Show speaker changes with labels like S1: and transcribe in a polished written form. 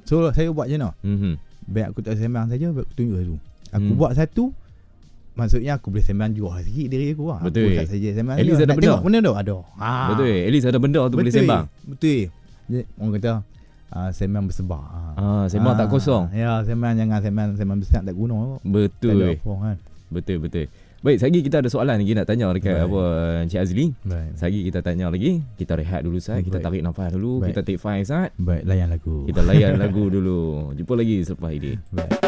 S1: So saya buat je baik aku tak sembang saja, baik aku tunjuk satu. Aku buat satu, maksudnya aku boleh sembang jual sikit diri aku lah.
S2: Betul.
S1: Aku saja sembang.
S2: At least ada benda.
S1: Tengok benda tu ada.
S2: Betul. At least ada benda tu boleh sembang.
S1: Betul. Orang kata sembang bersebar.
S2: Sembang tak kosong.
S1: Ya, sembang jangan sembang besar tak guna.
S2: Betul.
S1: Tak ada apa, kan?
S2: Betul. Baik, sehari kita ada soalan lagi nak tanya dekat Encik Azli. Sehari kita tanya lagi. Kita rehat dulu Sat. Kita tarik nafas dulu. Kita take 5 Sat.
S1: Baik, layan lagu.
S2: Kita layan lagu dulu. Jumpa lagi selepas ini.
S1: Baik.